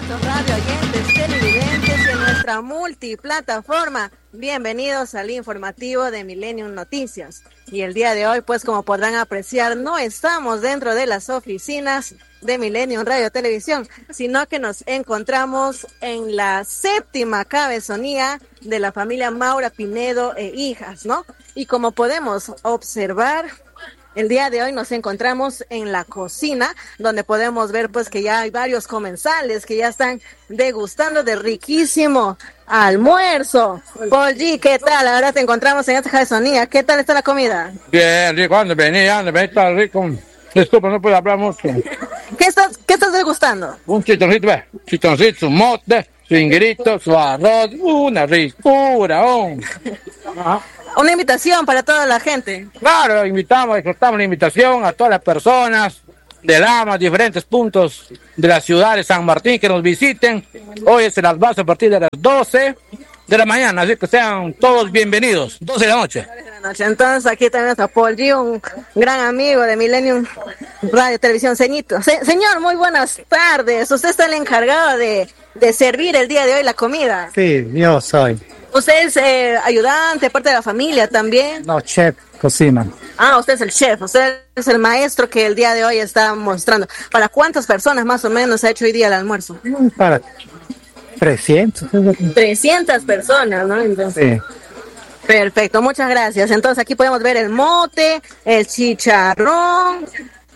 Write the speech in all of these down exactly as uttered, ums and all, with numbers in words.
Radio oyentes, televidentes de nuestra multiplataforma, bienvenidos al informativo de Millennium Noticias. Y el día de hoy, pues como podrán apreciar, no estamos dentro de las oficinas de Millennium Radio Televisión, sino que nos encontramos en la séptima cabezonía de la familia Maura Pinedo e hijas, ¿no? Y como podemos observar, el día de hoy nos encontramos en la cocina, donde podemos ver pues que ya hay varios comensales que ya están degustando de riquísimo almuerzo. Paul G, ¿qué tal? Ahora te encontramos en esta cabezonía. ¿Qué tal está la comida? Bien, rico. ¿Dónde venía? ¿Dónde venía? Está rico. Disculpa, no puedo hablar mucho. ¿Qué estás, qué estás degustando? Un chitoncito, ve. Chitoncito, su mote, su ingrito, su arroz. Una ricura, oh. Ajá. Una invitación para toda la gente. Claro, invitamos, exhortamos la invitación a todas las personas de Lama, diferentes puntos de la ciudad de San Martín que nos visiten. Hoy se las base a partir de las doce de la mañana, así que sean todos bienvenidos. doce de la noche. Entonces aquí también está Paul G, un gran amigo de Millennium Radio Televisión. Ceñito. Se, señor, muy buenas tardes. Usted está el encargado de, de servir el día de hoy la comida. Sí, yo soy. ¿Usted es eh, ayudante, parte de la familia también? No, chef, cocina. Ah, usted es el chef, usted es el maestro que el día de hoy está mostrando. ¿Para cuántas personas más o menos ha hecho hoy día el almuerzo? Para trescientas. trescientas personas, ¿no? Entonces, sí. Perfecto, muchas gracias. Entonces aquí podemos ver el mote, el chicharrón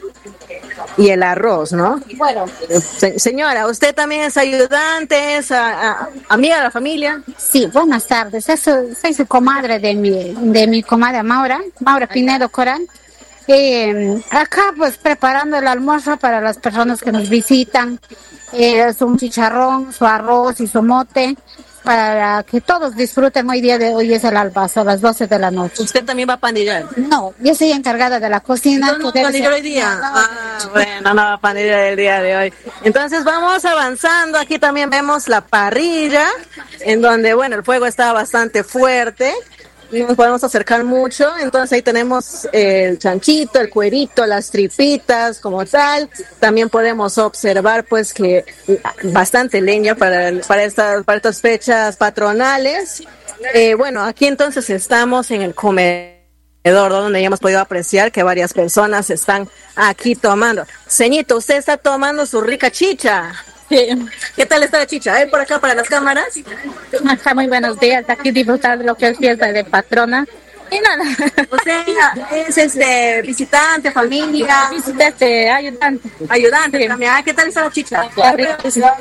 y el arroz, ¿no? Bueno, Se, señora, ¿usted también es ayudante, es a, a, amiga de la familia? Sí, buenas tardes. Soy, soy su comadre de mi, de mi comadre Maura, Maura Pinedo Corán. Eh, acá pues preparando el almuerzo para las personas que nos visitan. Eh, es un chicharrón, su arroz y su mote, para que todos disfruten hoy día de hoy es el albazo a las doce de la noche. ¿Usted también va a pandillar? No, yo soy encargada de la cocina. ¿No va a pandillar hoy día? No, ah, bueno, no va a pandillar el día de hoy. Entonces vamos avanzando. Aquí también vemos la parrilla, en donde, bueno, el fuego está bastante fuerte. No nos podemos acercar mucho, entonces ahí tenemos el chanchito, el cuerito, las tripitas como tal. También podemos observar pues que bastante leña para, para, estas, para estas fechas patronales. Eh, bueno, aquí entonces estamos en el comedor, donde ya hemos podido apreciar que varias personas están aquí tomando. Ceñito, usted está tomando su rica chicha. ¿Qué tal está la chicha? A ver, por acá para las cámaras. Está muy buenos días, aquí disfrutar de lo que es fiesta de patrona. Y nada. ¿Usted es este, visitante, familia? Visitante, ayudante. Ayudante sí. También. ¿Qué tal está la chicha? Riquísima.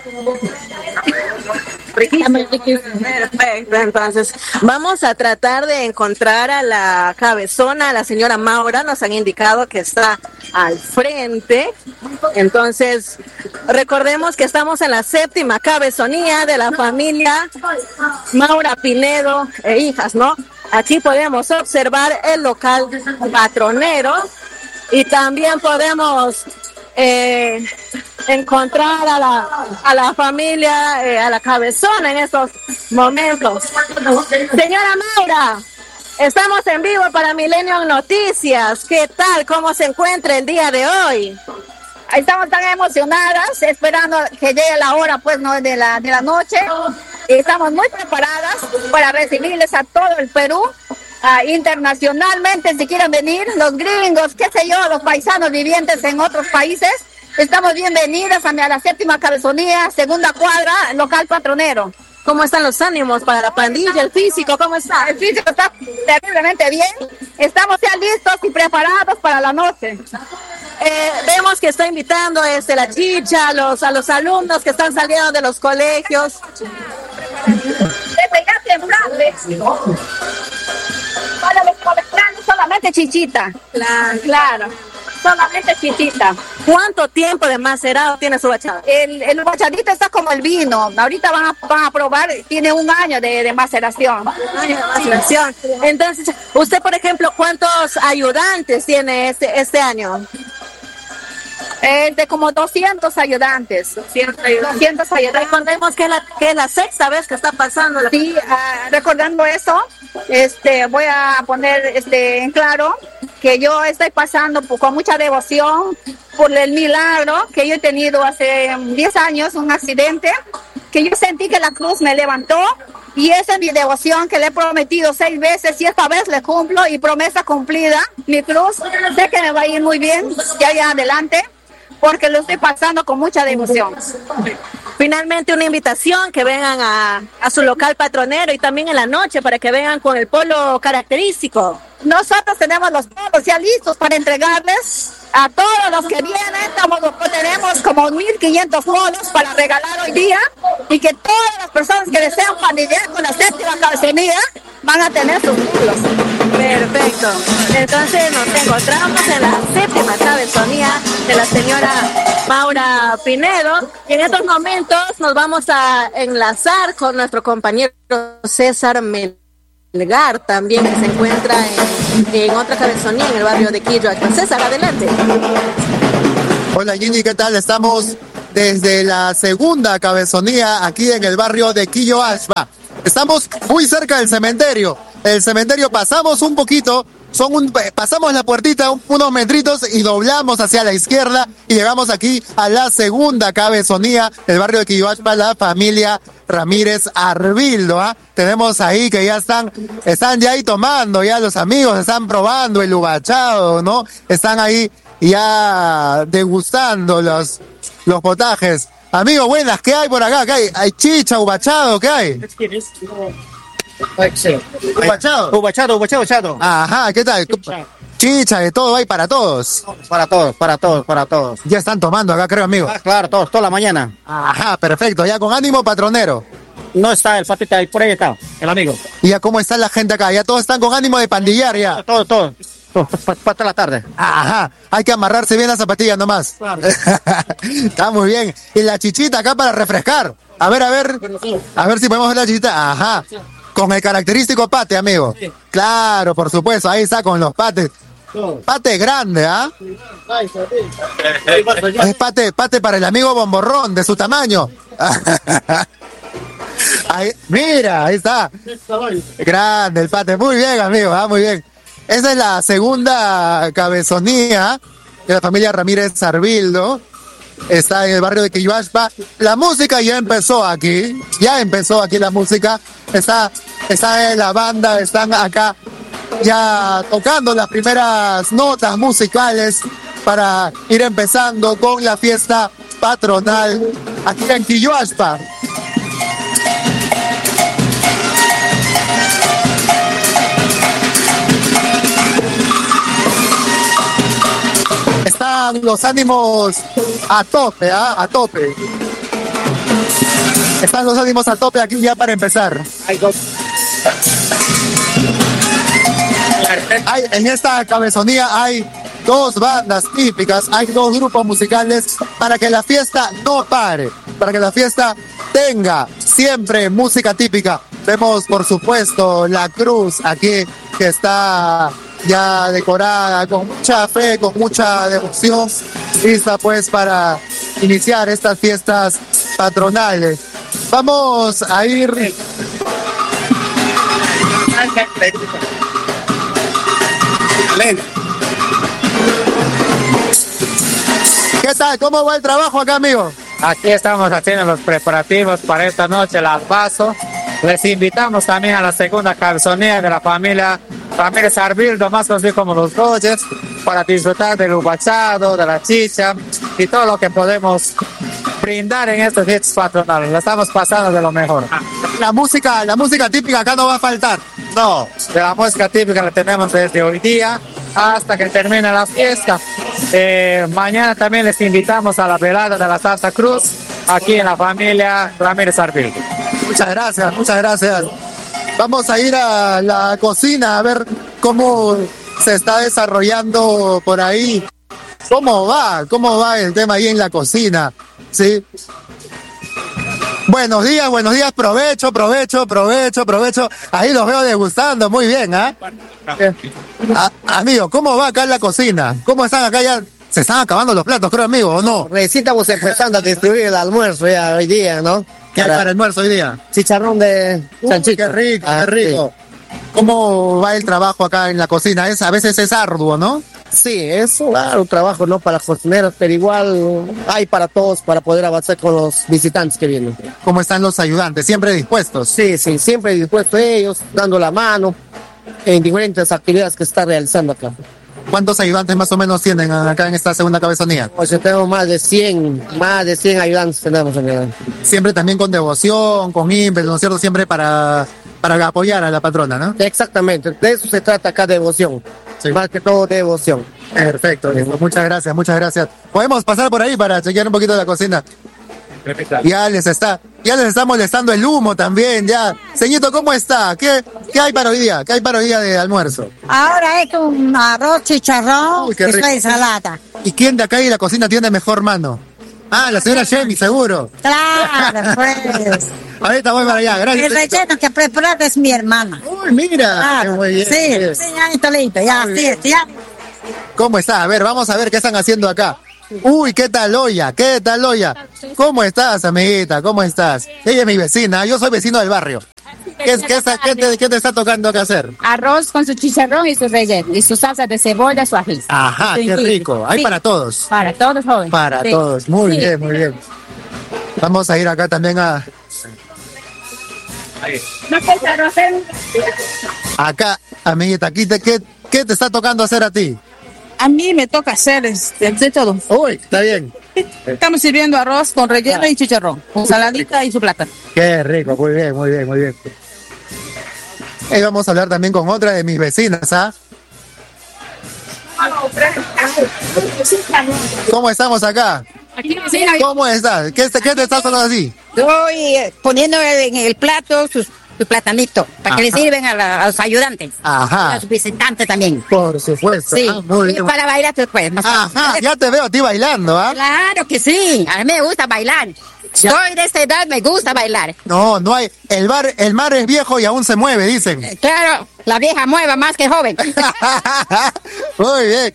Riquísima. Perfecto, entonces vamos a tratar de encontrar a la cabezona, a la señora Maura. Nos han indicado que está al frente. Entonces, recordemos que estamos en la séptima cabezonía de la familia Maura Pinedo e hijas, ¿no? Aquí podemos observar el local patronero y también podemos eh, encontrar a la, a la familia, eh, a la cabezona en estos momentos. Señora Maura, estamos en vivo para Millennium Noticias. ¿Qué tal? ¿Cómo se encuentra el día de hoy? Estamos tan emocionadas, esperando que llegue la hora pues no de la de la noche. Estamos muy preparadas para recibirles a todo el Perú, uh, internacionalmente, si quieren venir, los gringos, qué sé yo, los paisanos vivientes en otros países. Estamos bienvenidas a, a la séptima cabezonía, segunda cuadra, local patronero. ¿Cómo están los ánimos para la pandilla, el físico? ¿Cómo está? El físico está terriblemente bien. Estamos ya listos y preparados para la noche. Eh, vemos que está invitando este, la chicha a los, a los alumnos que están saliendo de los colegios. Desde ya temprano. Para los colegiales solamente chichita. Claro, claro. Solamente chichita. ¿Cuánto tiempo de macerado tiene su bachata? El, el bachadito está como el vino. Ahorita van a, van a probar, tiene un año de, de maceración. Un año de maceración. Entonces, usted, por ejemplo, ¿cuántos ayudantes tiene este, este año? Es de como doscientos ayudantes. doscientos ayudantes. doscientos ayudantes. Recordemos que es la, que es la sexta vez que está pasando. La... Sí, uh, recordando eso, este, voy a poner este, en claro que yo estoy pasando por, con mucha devoción por el milagro que yo he tenido hace diez años, un accidente, que yo sentí que la cruz me levantó, y esa es mi devoción que le he prometido seis veces y esta vez le cumplo, y promesa cumplida. Mi cruz, sé que me va a ir muy bien de allá adelante, porque lo estoy pasando con mucha devoción. Finalmente, una invitación que vengan a, a su local patronero y también en la noche para que vengan con el polo característico. Nosotros tenemos los polos ya listos para entregarles a todos los que vienen. Estamos, tenemos como mil quinientos polos para regalar hoy día, y que todas las personas que desean pandillear con la séptima cabezonía van a tener sus polos. Perfecto. Entonces nos encontramos en la séptima cabezonía de la señora Maura Pinedo, y en estos momentos nos vamos a enlazar con nuestro compañero César Melgar, también que se encuentra en, en otra cabezonía en el barrio de Quillo. César, adelante. Hola Gini, ¿qué tal? Estamos desde la segunda cabezonía aquí en el barrio de Quillo Ashba. Estamos muy cerca del cementerio. El cementerio pasamos un poquito, son un, pasamos la puertita un, unos metritos y doblamos hacia la izquierda y llegamos aquí a la segunda cabezonía del barrio de Quillo Ashba, la familia Ramírez Arbildo. ¿ah? Tenemos ahí que ya están, están ya ahí tomando, ya los amigos están probando el ubachado, ¿no? Están ahí ya degustando los, los potajes. Amigos, buenas, ¿qué hay por acá? ¿Qué hay? ¿Hay chicha, ubachado? ¿Qué hay? Ubachado. Ubachado, ubachado, chato. Ajá, ¿qué tal? Chicha, de todo hay para todos. Para todos, para todos, para todos. Ya están tomando acá, creo, amigo. Ah, claro, todos, toda la mañana. Ajá, perfecto, ya con ánimo patronero. No está el patita ahí, por ahí está, el amigo. ¿Y ya cómo está la gente acá? Ya todos están con ánimo de pandillar ya. Todo, todo. Para la tarde. Ajá, hay que amarrarse bien las zapatillas nomás. Claro. Está muy bien. Y la chichita acá para refrescar. A ver, a ver. A ver si podemos ver la chichita. Ajá. Con el característico pate, amigo. Sí. Claro, por supuesto. Ahí está con los pates. Pate grande, ¿ah? ¿eh? Es pate, pate para el amigo Bomborrón, de su tamaño. Ahí, mira, ahí está. Grande el pate. Muy bien, amigo. ¿eh? Muy bien. Esa es la segunda cabezonía de la familia Ramírez Arbildo. Está en el barrio de Quillo Ashba. La música ya empezó aquí. Ya empezó aquí la música. Está, está en la banda, están acá ya tocando las primeras notas musicales para ir empezando con la fiesta patronal aquí en Quillo Ashba. Están los ánimos a tope, ¿eh? a tope. Están los ánimos a tope aquí ya para empezar. Hay, en esta cabezonía hay dos bandas típicas, hay dos grupos musicales para que la fiesta no pare, para que la fiesta tenga siempre música típica. Vemos, por supuesto, la cruz aquí que está ya decorada con mucha fe, con mucha devoción, lista pues para iniciar estas fiestas patronales. Vamos a ir. ¿Qué tal? ¿Cómo va el trabajo acá, amigo? Aquí estamos haciendo los preparativos para esta noche, las paso. Les invitamos también a la segunda cabezonía de la familia Ramírez Arbildo, más conocido como los Roches, para disfrutar del ubachado, de la chicha y todo lo que podemos brindar en estos hits patronales. La estamos pasando de lo mejor. La música, la música típica acá no va a faltar. No, de la música típica la tenemos desde hoy día hasta que termine la fiesta. Eh, mañana también les invitamos a la velada de la Santa Cruz aquí en la familia Ramírez Arbildo. Muchas gracias, muchas gracias. Vamos a ir a la cocina a ver cómo se está desarrollando por ahí. ¿Cómo va? ¿Cómo va el tema ahí en la cocina? Sí. Buenos días, buenos días, provecho, provecho, provecho, provecho. Ahí los veo degustando, muy bien, ¿ah? ¿eh? Amigo, ¿cómo va acá en la cocina? ¿Cómo están acá ya Se están acabando los platos, creo, amigo, ¿o no? Recién estamos empezando a distribuir el almuerzo ya hoy día, ¿no? ¿Qué hay para el almuerzo hoy día? Chicharrón de Uh, chanchito. qué rico, Ah, qué rico. ¿Cómo va el trabajo acá en la cocina? Es, a veces es arduo, ¿no? Sí, es claro, un trabajo, ¿no? Para las cocineras, pero igual hay para todos para poder avanzar con los visitantes que vienen. ¿Cómo están los ayudantes? ¿Siempre dispuestos? Sí, sí, siempre dispuestos ellos, dando la mano en diferentes actividades que se está realizando acá. ¿Cuántos ayudantes más o menos tienen acá en esta segunda cabezonía? Pues tenemos más de cien, más de cien ayudantes tenemos en el... Siempre también con devoción, con ímpetu, ¿no es cierto? Siempre para, para apoyar a la patrona, ¿no? Exactamente, de eso se trata acá, devoción. Sí. Más que todo devoción. Perfecto, listo. Muchas gracias, muchas gracias. Podemos pasar por ahí para chequear un poquito de la cocina. Ya les está, ya les está molestando el humo también, ya. Señito, ¿cómo está? ¿Qué, qué hay para hoy día? ¿Qué hay para hoy día de almuerzo? Ahora es un arroz, chicharrón Uy, y qué rico. esta ensalada. ¿Y quién de acá de la cocina tiene mejor mano? Ah, la señora Shemi, seguro. Claro, pues. Ahorita voy para allá, gracias. El relleno que preparar es mi hermana. Uy, mira. Claro, Muy bien, sí, muy bien. sí, ya está listo, ya, Muy sí, bien. ya. ¿Cómo está? A ver, vamos a ver qué están haciendo acá. Uy, ¿qué tal, Oya? ¿Qué tal, Oya? ¿Cómo estás, amiguita? ¿Cómo estás? Ella es mi vecina, yo soy vecino del barrio. ¿Qué, es- qué, está- qué te, qué te está tocando que hacer? Arroz con su chicharrón y su relleno, y su salsa de cebolla, su ají. Ajá, qué rico. Hay Sí. para todos. Para todos, joven. Para Sí. todos. Muy Sí. bien, muy bien. Vamos a ir acá también a... No pues, arroz en- Acá, amiguita, aquí te, ¿qué, ¿qué te está tocando hacer a ti? A mí me toca hacer este, de todo. Uy, está bien. Estamos sirviendo arroz con relleno y chicharrón, con saladita y su plátano. Qué rico, muy bien, muy bien, muy bien. Y vamos a hablar también con otra de mis vecinas, ¿ah? ¿Cómo estamos acá? ¿Cómo estás? ¿Qué, te- qué te estás haciendo así? Estoy eh, poniendo en el plato sus, sus platanitos para que le Ajá. sirven a, la- a los ayudantes. Ajá. A los visitantes también. Por supuesto. Sí, Ah, muy y bien. para bailar después. Más Ajá, ya te veo a ti bailando, ¿ah? Claro que sí, a mí me gusta bailar. Estoy de esta edad, me gusta bailar. No, no hay. El bar, el mar es viejo y aún se mueve, dicen. Claro, la vieja mueva más que joven. Muy bien.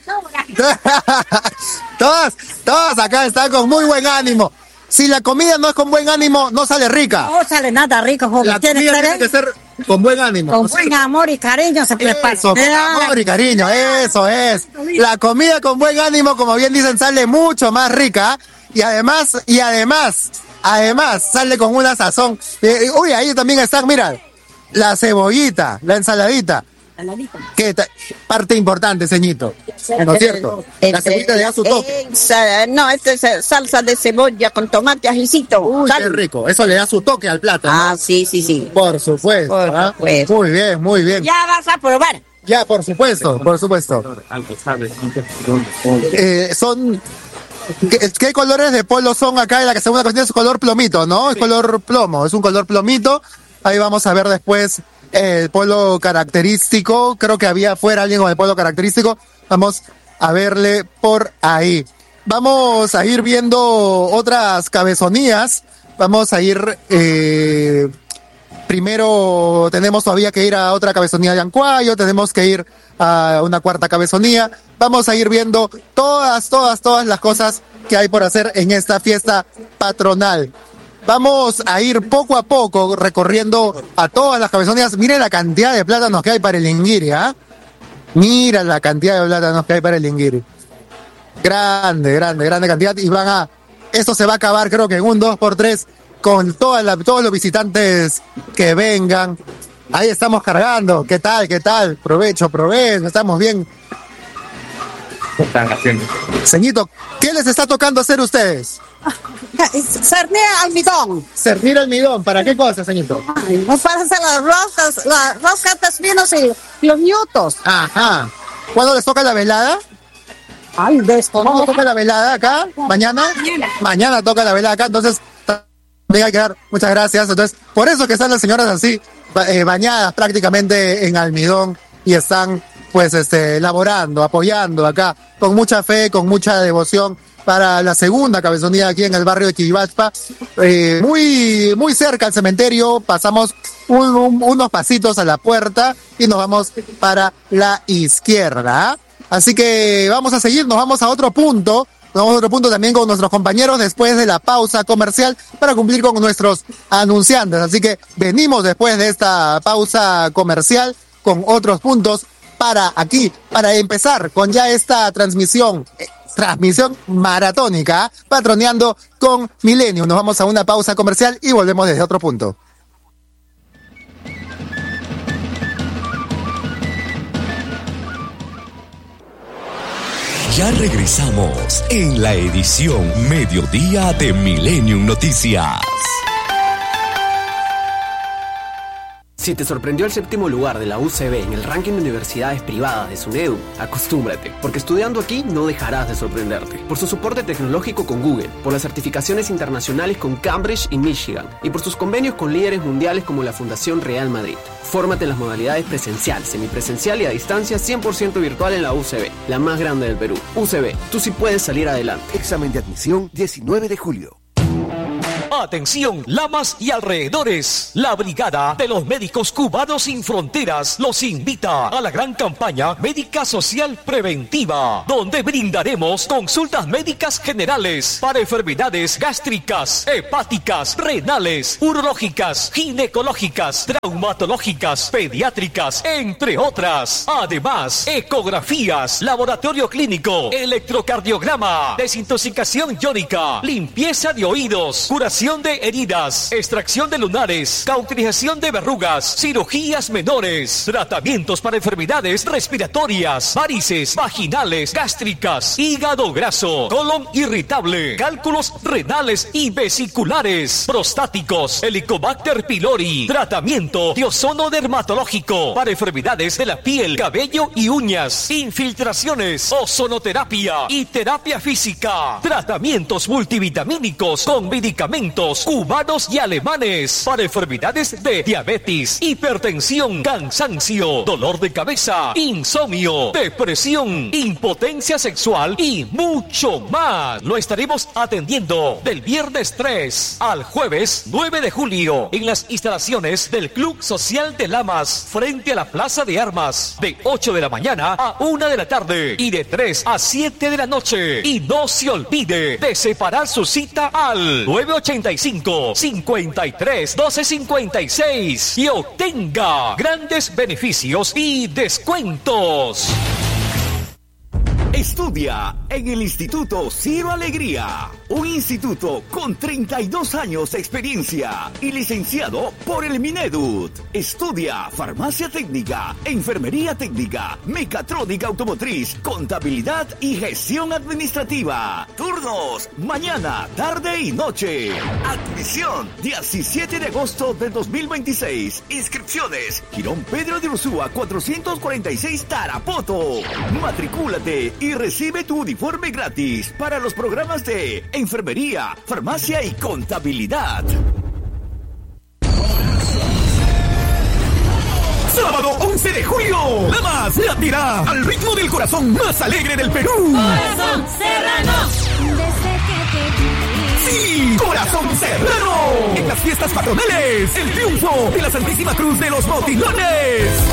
Todas, todas acá están con muy buen ánimo. Si la comida no es con buen ánimo, no sale rica. No sale nada rico, joven. La Tiene comida que tiene que ser ser con buen ánimo. con buen amor y cariño se prepara. Eso, con amor y cariño, eso es. La comida con buen ánimo, como bien dicen, sale mucho más rica. Y además, y además, además, sale con una sazón. Eh, uy, ahí también están, mira, la cebollita, la ensaladita. Que ta- parte importante, ceñito. ¿No es cierto? La cebollita le da su toque. Eh, no, esta es eh, salsa de cebolla con tomate, ajicito. Uy, qué rico. Eso le da su toque al plato. ¿no? Ah, sí, sí, sí. Por supuesto. Por ¿ah? supuesto. Muy bien, muy bien. Ya vas a probar. Ya, por supuesto, por supuesto. Eh, son... ¿Qué, qué colores de polo son acá en la segunda cocina? Es color plomito, ¿no? Es color plomo, es un color plomito. Ahí vamos a ver después eh, el polo característico. Creo que había afuera alguien con el polo característico. Vamos a verle por ahí. Vamos a ir viendo otras cabezonías. Vamos a ir... Eh, primero tenemos todavía que ir a otra cabezonía de Ancuayo, tenemos que ir a una cuarta cabezonía. Vamos a ir viendo todas, todas, todas las cosas que hay por hacer en esta fiesta patronal. Vamos a ir poco a poco recorriendo a todas las cabezonías. Miren la cantidad de plátanos que hay para el inguiri, ¿ah? Mira la cantidad de plátanos que hay para el inguiri. Grande, grande, grande cantidad. Y van a... Esto se va a acabar creo que en un dos por tres con toda la- todos los visitantes que vengan. Ahí estamos cargando. ¿Qué tal? ¿Qué tal? Provecho, provecho. Estamos bien. ¿Qué están haciendo? Señito, ¿qué les está tocando hacer ustedes? Cernir almidón. Servir almidón. ¿Para qué cosa, señito? Nos para hacer las roscas, las roscas de espinos y los ñutos. Ajá. ¿Cuándo les toca la velada? Ay, de esto. ¿Cuándo toca la velada acá? ¿Mañana? Mañana toca la velada acá, entonces también hay que dar muchas gracias. Entonces, por eso que están las señoras así, ba- eh, bañadas prácticamente en almidón y están pues este laborando, apoyando acá con mucha fe, con mucha devoción para la segunda cabezonía aquí en el barrio de Quillibachpa. Eh, muy, muy cerca al cementerio, pasamos un- un- unos pasitos a la puerta y nos vamos para la izquierda. ¿Ah? Así que vamos a seguir, nos vamos a otro punto. Nos vamos a otro punto también con nuestros compañeros después de la pausa comercial para cumplir con nuestros anunciantes. Así que venimos después de esta pausa comercial con otros puntos para aquí, para empezar con ya esta transmisión, eh, transmisión maratónica, patroneando con Milenio. Nos vamos a una pausa comercial y volvemos desde otro punto. Ya regresamos en la edición Mediodía de Millennium Noticias. Si te sorprendió el séptimo lugar de la U C B en el ranking de universidades privadas de SUNEDU, acostúmbrate, porque estudiando aquí no dejarás de sorprenderte. Por su soporte tecnológico con Google, por las certificaciones internacionales con Cambridge y Michigan, y por sus convenios con líderes mundiales como la Fundación Real Madrid. Fórmate en las modalidades presencial, semipresencial y a distancia cien por ciento virtual en la U C B, la más grande del Perú. U C B, tú sí puedes salir adelante. Examen de admisión diecinueve de julio. Atención, Lamas y alrededores. La Brigada de los Médicos Cubanos Sin Fronteras los invita a la gran campaña Médica Social Preventiva, donde brindaremos consultas médicas generales para enfermedades gástricas, hepáticas, renales, urológicas, ginecológicas, traumatológicas, pediátricas, entre otras. Además, ecografías, laboratorio clínico, electrocardiograma, desintoxicación iónica, limpieza de oídos, curación de heridas, extracción de lunares, cauterización de verrugas, cirugías menores, tratamientos para enfermedades respiratorias, varices, vaginales, gástricas, hígado graso, colon irritable, cálculos renales y vesiculares, prostáticos, Helicobacter pylori, tratamiento de ozono dermatológico para enfermedades de la piel, cabello y uñas, infiltraciones, ozonoterapia y terapia física, tratamientos multivitamínicos con medicamentos cubanos y alemanes para enfermedades de diabetes, hipertensión, cansancio, dolor de cabeza, insomnio, depresión, impotencia sexual y mucho más. Lo estaremos atendiendo del viernes tres al jueves nueve de julio en las instalaciones del Club Social de Lamas frente a la Plaza de Armas de ocho de la mañana a una de la tarde y de tres a siete de la noche. Y no se olvide de separar su cita al nueve ochenta y cinco, cincuenta y tres, doce cincuenta y seis y obtenga grandes beneficios y descuentos. Estudia en el Instituto Ciro Alegría, un instituto con treinta y dos años de experiencia y licenciado por el Minedut. Estudia farmacia técnica, enfermería técnica, mecatrónica automotriz, contabilidad y gestión administrativa. Turnos mañana, tarde y noche. Admisión diecisiete de agosto del dos mil veintiséis. Inscripciones Girón Pedro de Ursúa cuatrocientos cuarenta y seis Tarapoto. Matricúlate y recibe tu uniforme gratis para los programas de enfermería, farmacia y contabilidad. Sábado once de julio, Lamas latirá al ritmo del corazón más alegre del Perú. Corazón Serrano. ¡Sí! ¡Corazón Serrano! En las fiestas patronales, el triunfo de la Santísima Cruz de los Botilones.